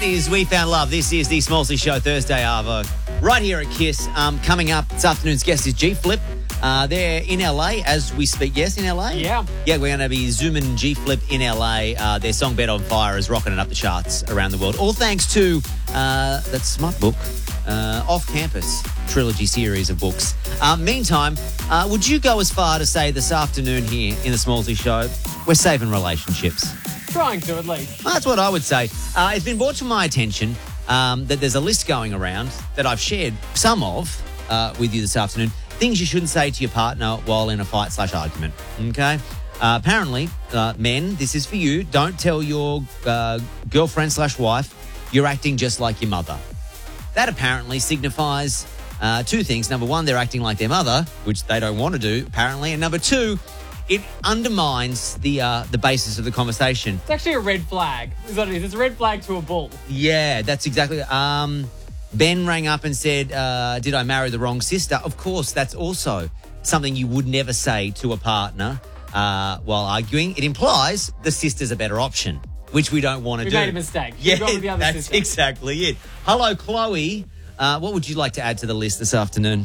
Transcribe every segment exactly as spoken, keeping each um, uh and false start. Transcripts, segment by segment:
Is We Found Love. This is the Smallsy Show Thursday, Arvo. Right here at Kiss. Um, coming up this afternoon's guest is G-Flip. Uh, they're in L A as we speak. Yes, in L A? Yeah. Yeah, we're going to be zooming G-Flip in L A. Uh, their song Bed on Fire is rocking it up the charts around the world. All thanks to uh, that smart book, uh, Off Campus trilogy series of books. Uh, meantime, uh, would you go as far to say this afternoon here in the Smallsy Show, we're saving relationships? Trying to, at least. Well, that's what I would say. Uh, it's been brought to my attention um, that there's a list going around that I've shared some of uh, with you this afternoon. Things you shouldn't say to your partner while in a fight slash argument. Okay? Uh, apparently, uh, men, this is for you. Don't tell your uh, girlfriend slash wife you're acting just like your mother. That apparently signifies uh, two things. Number one, they're acting like their mother, which they don't want to do, apparently. And number two, it undermines the uh, the basis of the conversation. It's actually a red flag. Is what it is. It's a red flag to a bull. Yeah, that's exactly. Um, Ben rang up and said, uh, did I marry the wrong sister? Of course, that's also something you would never say to a partner uh, while arguing. It implies the sister's a better option, which we don't want to We do. made a mistake. Yeah, We've gone with the other that's sister. exactly it. Hello, Chloe. Uh, what would you like to add to the list this afternoon?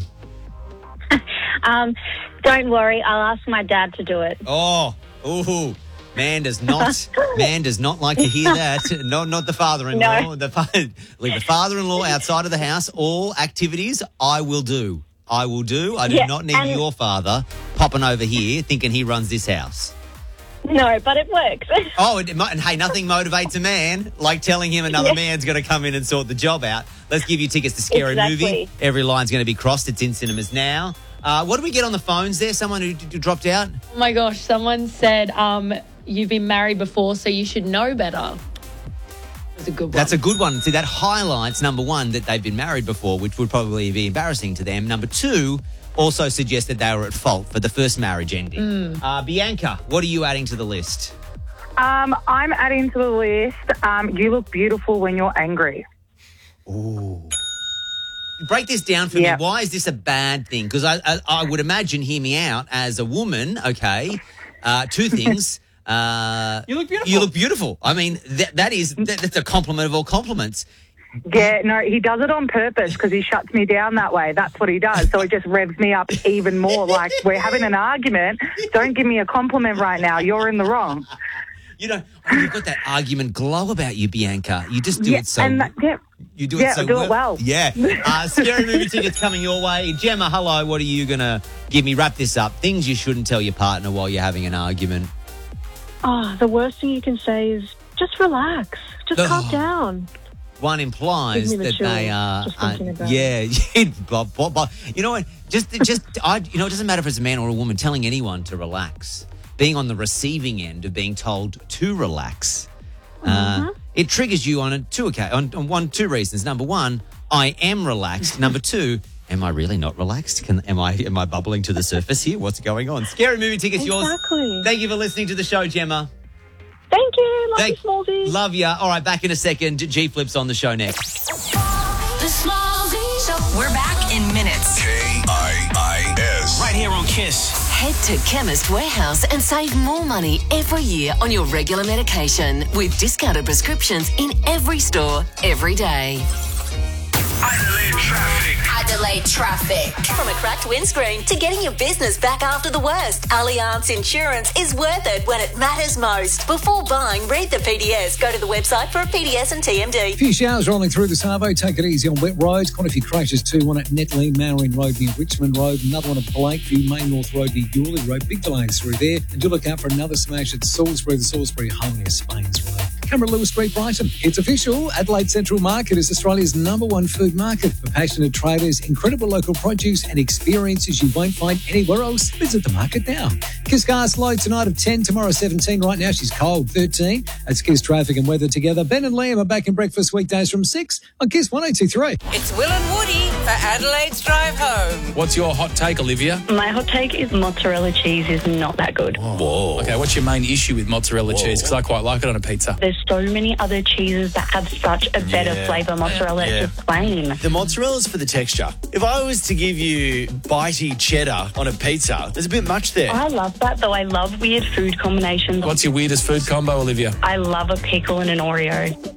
Um, don't worry, I'll ask my dad to do it. Oh, ooh, man does not, man does not like to hear that. No, not the father-in-law. No. The fa- leave the father-in-law outside of the house. All activities I will do. I will do. I do Yeah, not need and- your father popping over here thinking he runs this house. No, but it works. Oh, it, and hey, nothing motivates a man like telling him another Yeah. man's going to come in and sort the job out. Let's give you tickets to Scary Exactly. Movie. Every line's going to be crossed. It's in cinemas now. Uh, what do we get on the phones there? Someone who, who dropped out? Oh my gosh, someone said um, you've been married before, so you should know better. That's a good one. That's a good one. See, that highlights, number one, that they've been married before, which would probably be embarrassing to them. Number two, also suggests that they were at fault for the first marriage ending. Mm. Uh, Bianca, what are you adding to the list? Um, I'm adding to the list, um, you look beautiful when you're angry. Ooh. Break this down for Yep. me. Why is this a bad thing? Because I, I, I would imagine, hear me out, as a woman, okay, uh, two things. Uh, You look beautiful. You look beautiful. I mean, that, that is, that, that's a compliment of all compliments. Yeah, no, he does it on purpose because he shuts me down that way. That's what he does. So it just revs me up even more. Like, we're having an argument. Don't give me a compliment right now. You're in the wrong. You know, oh, you've got that argument glow about you, Bianca. You just do Yeah, it so and that, yeah. You do Yeah, it so I do it well. Yeah. Uh, scary movie tickets coming your way. Gemma, hello. What are you going to give me? Wrap this up. Things you shouldn't tell your partner while you're having an argument. Oh, the worst thing you can say is just relax. Just Oh. calm down. One implies Gives me the that they chills are. just Uh, thinking about yeah. But- but- but- you know what? Just, just, I, you know, it doesn't matter if it's a man or a woman. Telling anyone to relax, being on the receiving end of being told to relax, uh, it triggers you on a two okay, on, on one two reasons. Number one, I am relaxed. Number two, am I really not relaxed? Can, am I am I bubbling to the surface here? What's going on? Scary movie tickets yours. Exactly. Thank you for listening to the show, Gemma. Thank you. Love Thank- you, Smallsy. Love ya. All right, back in a second. G Flip's on the show next. The Smallsy Show. We're back in minutes. K I I S. Right here on Kiss. Head to Chemist Warehouse and save more money every year on your regular medication with discounted prescriptions in every store, every day. Adelaide traffic. Adelaide traffic. From a cracked windscreen to getting your business back after the worst, Allianz Insurance is worth it when it matters most. Before buying, read the P D S. Go to the website for a P D S and T M D. A few showers rolling through the Savo. Take it easy on wet roads. Quite a few crashes too. One at Netley, Mowering Road near Richmond Road. Another one at Blakeview, Main North Road near Gooley Road. Big delays through there. And do look out for another smash at Salisbury, the Salisbury Home near Spains Road. Cameron Lewis Street, Brighton. It's official. Adelaide Central Market is Australia's number one food market. For passionate traders, incredible local produce and experiences you won't find anywhere else. Visit the market now. Kiss Cars low tonight of ten, tomorrow seventeen. Right now she's cold, thirteen. That's Kiss traffic and weather together. Ben and Liam are back in breakfast weekdays from six on Kiss one oh two three. It's Will and Woody for Adelaide's Drive Home. What's your hot take, Olivia? My hot take is mozzarella cheese is not that good. Whoa. Okay, what's your main issue with mozzarella cheese? Because I quite like it on a pizza. There's so many other cheeses that have such a better Yeah. flavour. Mozzarella Yeah. is just plain. The mozzarella's for the texture. If I was to give you bitey cheddar on a pizza, there's a bit much there. I love that, though. I love weird food combinations. What's your weirdest food combo, Olivia? I love a pickle and an Oreo.